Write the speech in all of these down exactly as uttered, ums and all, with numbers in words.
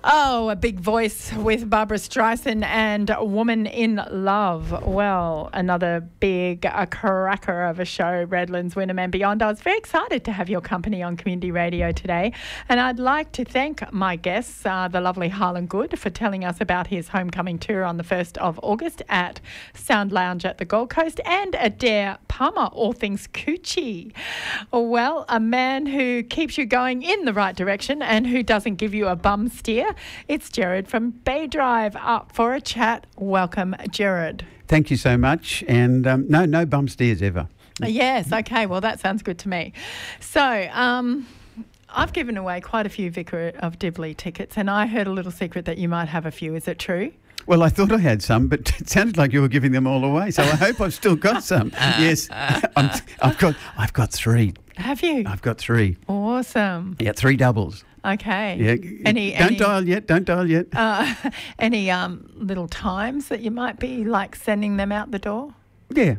Oh, a big voice with Barbara Streisand and Woman in Love. Well, another big a cracker of a show, Redlands, Wynnum and Beyond. I was very excited to have your company on Community Radio today, and I'd like to thank my guests, uh, the lovely Harlan Good, for telling us about his homecoming tour on the first of August at Sound Lounge at the Gold Coast, and Adair Palmer, all things coochie. Well, a man who keeps you going in the right direction and who doesn't give you a bum steer. It's Gerard from Bay Drive up for a chat. Welcome, Gerard. Thank you so much. And um, no, no bum steers ever. Yes, okay. Well, that sounds good to me. So, um, I've given away quite a few Vicar of Dibley tickets, and I heard a little secret that you might have a few. Is it true? Well, I thought I had some, but it sounded like you were giving them all away. So I hope I've still got some. Yes, I'm, I've got. I've got three. Have you? I've got three. Awesome. Yeah, three doubles. Okay. Yeah. Any, don't any, dial yet. Don't dial yet. Uh, any um, little times that you might be like sending them out the door? Yeah.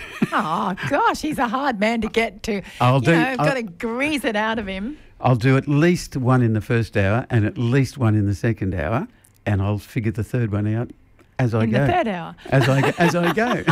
Oh gosh, he's a hard man to get to. I'll you do. know, I've I'll, got to grease it out of him. I'll do at least one in the first hour and at least one in the second hour, and I'll figure the third one out as I in go. the third hour. As I go, as I go.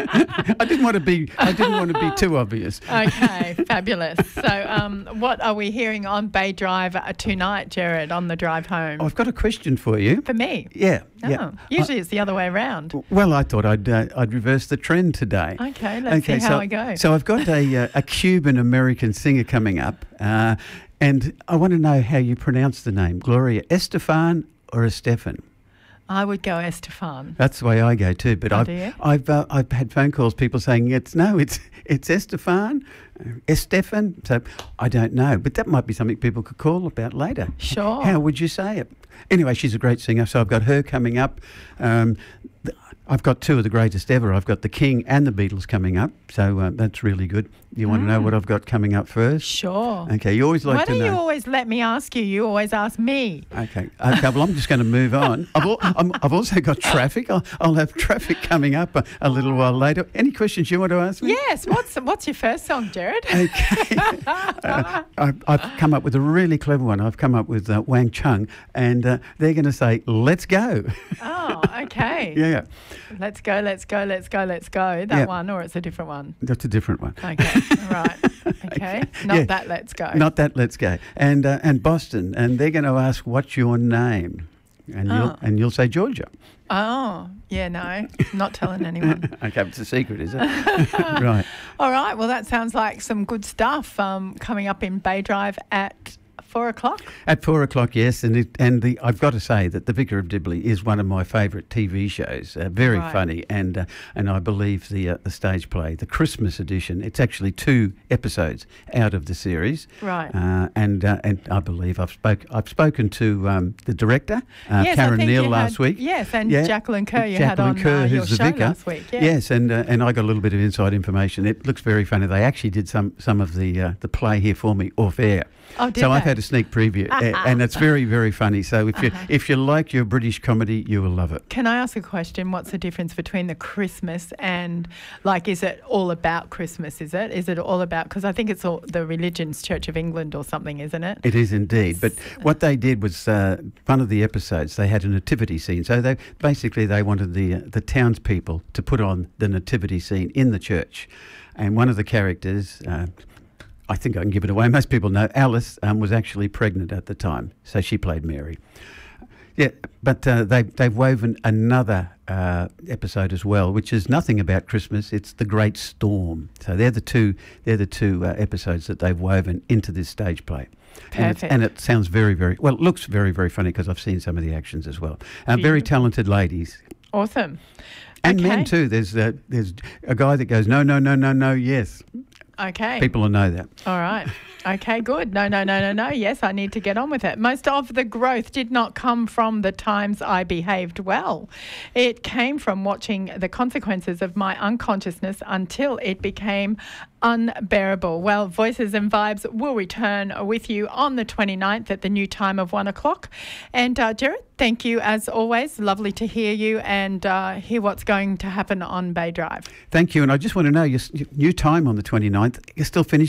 I didn't want to be. I didn't want to be too obvious. Okay, fabulous. So, um, what are we hearing on Bay Drive uh, tonight, Gerard, on the drive home? I've got a question for you. For me? Yeah. Oh, yeah. usually I, it's the other way around. Well, I thought I'd uh, I'd reverse the trend today. Okay, let's okay, see how so, I go. So I've got a uh, a Cuban American singer coming up, uh, and I want to know how you pronounce the name, Gloria Estefan or Estefan. I would go Estefan. That's the way I go too. But Oh, I've do you? I've uh, I've had phone calls, people saying it's no, it's it's Estefan, Estefan. So I don't know, but that might be something people could call about later. Sure. How would you say it? Anyway, she's a great singer, so I've got her coming up. Um, th- I've got two of the greatest ever. I've got the King and the Beatles coming up, so uh, that's really good. You want Mm. to know what I've got coming up first? Sure. Okay, you always like Why to don't know. you always let me ask you? You always ask me. Okay, okay. Well, I'm just going to move on. I've, al- I'm, I've also got traffic. I'll, I'll have traffic coming up a, a little while later. Any questions you want to ask me? Yes. What's what's your first song, Gerard? Okay. uh, I've, I've come up with a really clever one. I've come up with uh, Wang Chung, and uh, they're going to say, "Let's go." Oh, okay. Yeah, Let's go, let's go, let's go, let's go. That Yeah. one, or it's a different one? that's a different one. Okay, right. Okay. Not Yeah. that, let's go. Not that. Let's go. And uh, and Boston, and they're going to ask, "What's your name?" And you'll Oh. and you'll say Georgia. Oh, yeah, no. Not telling anyone. Okay, it's a secret, is it? Right. All right. Well, that sounds like some good stuff um, coming up in Bay Drive at four o'clock. At four o'clock, yes, and it, and the I've got to say that The Vicar of Dibley is one of my favourite T V shows. Uh, very Right. funny, and uh, and I believe the uh, the stage play, the Christmas edition. It's actually two episodes out of the series, Right. Uh, and uh, and I believe I've spoke I've spoken to um, the director, uh, Yes, I Karen think Neal, you last had- week. Yes, and Yeah. Jacqueline Kerr you had Jacqueline on Kerr, uh, your who's the show vicar. last week. Yes. Yes, and uh, and I got a little bit of inside information. It looks very funny. They actually did some some of the uh, the play here for me off air. Oh, did so I've they? had a sneak preview, a- and it's very very funny. So if you Uh-huh. if you like your British comedy, you will love it. Can I ask a question? What's the difference between the Christmas and, like, is it all about Christmas? Is it? Is it all about, because I think it's all the Religion's Church of England or something, isn't it? It is indeed. But what they did was uh, one of the episodes. They had a nativity scene. So they basically they wanted the uh, the townspeople to put on the nativity scene in the church, and one of the characters. Uh, I think I can give it away. Most people know Alice um, was actually pregnant at the time, so she played Mary. Yeah, but uh, they, they've woven another uh, episode as well, which is nothing about Christmas. It's The Great Storm. So they're the two they're the two uh, episodes that they've woven into this stage play. And, Perfect. and it sounds very, very well. It looks very, very funny because I've seen some of the actions as well. Uh, very Beautiful. talented ladies. Awesome. And Okay. men too. There's uh, there's a guy that goes no, no, no, no, no, yes. Okay. People will know that. All right. Okay, good. No, no, no, no, no. Yes, I need to get on with it. Most of the growth did not come from the times I behaved well. It came from watching the consequences of my unconsciousness until it became unbearable. Well, Voices and Vibes will return with you on the twenty-ninth at the new time of one o'clock. And uh, Gerard, thank you as always. Lovely to hear you and uh, hear what's going to happen on Bay Drive. Thank you. And I just want to know your, your new time on the twenty-ninth. You're still finishing.